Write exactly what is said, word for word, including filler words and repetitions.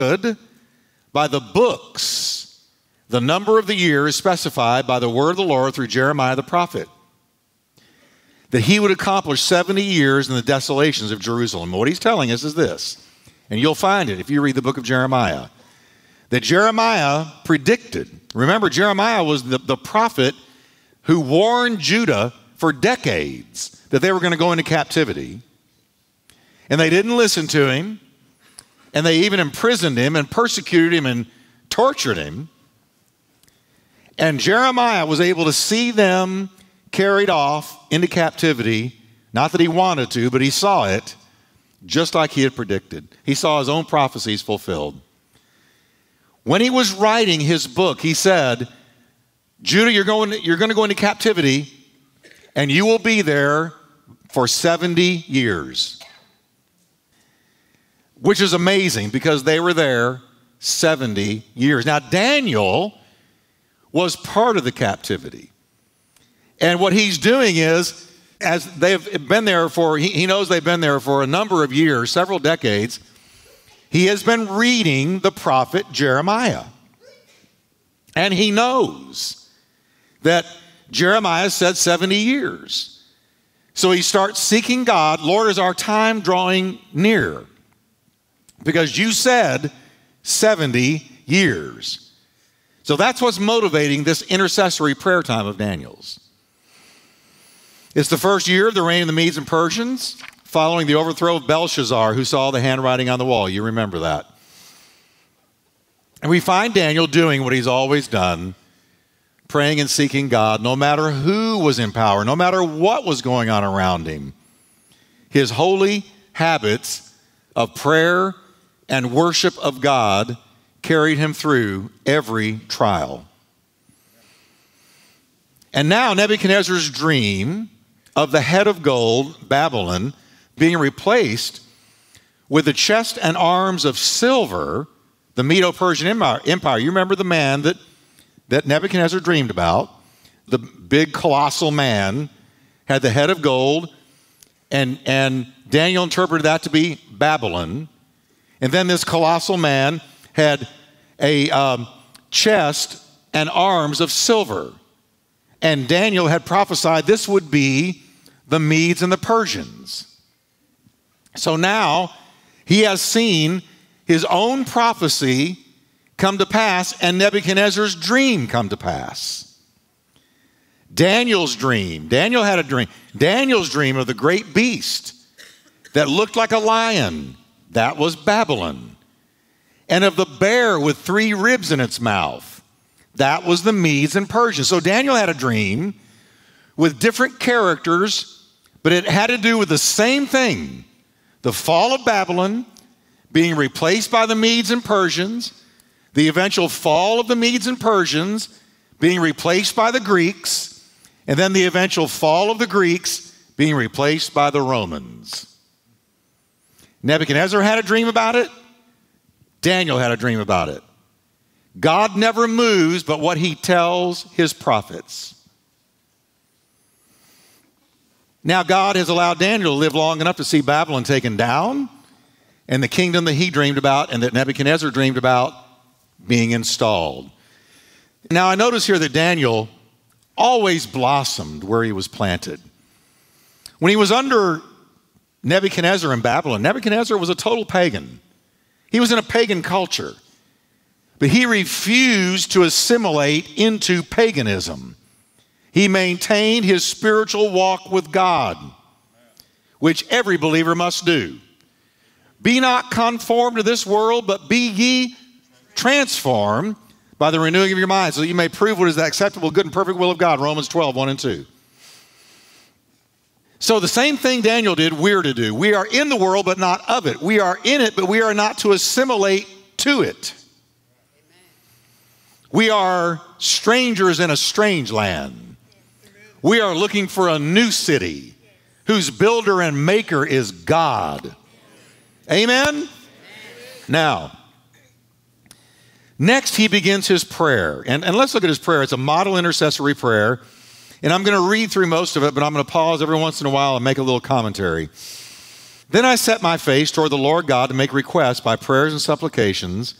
by the books, the number of the years specified by the word of the Lord through Jeremiah the prophet, that he would accomplish seventy years in the desolations of Jerusalem. What he's telling us is this, and you'll find it if you read the book of Jeremiah, that Jeremiah predicted. Remember, Jeremiah was the, the prophet who warned Judah for decades that they were going to go into captivity. And they didn't listen to him. And they even imprisoned him and persecuted him and tortured him. And Jeremiah was able to see them carried off into captivity. Not that he wanted to, but he saw it just like he had predicted. He saw his own prophecies fulfilled. When he was writing his book, he said, Judah, you're going to, you're going to go into captivity, and you will be there for seventy years. Which is amazing because they were there seventy years. Now, Daniel was part of the captivity. And what he's doing is, as they've been there for, he, he knows they've been there for a number of years, several decades, he has been reading the prophet Jeremiah. And he knows that Jeremiah said seventy years. So he starts seeking God. Lord, is our time drawing near? Because you said seventy years. So that's what's motivating this intercessory prayer time of Daniel's. It's the first year of the reign of the Medes and Persians, following the overthrow of Belshazzar, who saw the handwriting on the wall. You remember that. And we find Daniel doing what he's always done, praying and seeking God, no matter who was in power, no matter what was going on around him. His holy habits of prayer and worship of God carried him through every trial. And now Nebuchadnezzar's dream of the head of gold, Babylon, being replaced with the chest and arms of silver, the Medo-Persian Empire. You remember the man that, that Nebuchadnezzar dreamed about, the big colossal man, had the head of gold, and, and Daniel interpreted that to be Babylon. And then this colossal man had a um, chest and arms of silver. And Daniel had prophesied this would be the Medes and the Persians. So now he has seen his own prophecy come to pass and Nebuchadnezzar's dream come to pass. Daniel's dream. Daniel had a dream. Daniel's dream of the great beast that looked like a lion. That was Babylon. And of the bear with three ribs in its mouth. That was the Medes and Persians. So Daniel had a dream with different characters, but it had to do with the same thing. The fall of Babylon being replaced by the Medes and Persians, the eventual fall of the Medes and Persians being replaced by the Greeks, and then the eventual fall of the Greeks being replaced by the Romans. Nebuchadnezzar had a dream about it. Daniel had a dream about it. God never moves but what he tells his prophets. Now God has allowed Daniel to live long enough to see Babylon taken down and the kingdom that he dreamed about and that Nebuchadnezzar dreamed about being installed. Now I notice here that Daniel always blossomed where he was planted. When he was under Nebuchadnezzar in Babylon, Nebuchadnezzar was a total pagan. He was in a pagan culture. But he refused to assimilate into paganism. He maintained his spiritual walk with God, which every believer must do. Be not conformed to this world, but be ye transformed by the renewing of your mind, so that you may prove what is the acceptable, good, and perfect will of God. Romans twelve, one and two. So the same thing Daniel did, we're to do. We are in the world, but not of it. We are in it, but we are not to assimilate to it. We are strangers in a strange land. We are looking for a new city whose builder and maker is God. Amen? Now, next he begins his prayer. And, and let's look at his prayer. It's a model intercessory prayer. And I'm going to read through most of it, but I'm going to pause every once in a while and make a little commentary. Then I set my face toward the Lord God to make requests by prayers and supplications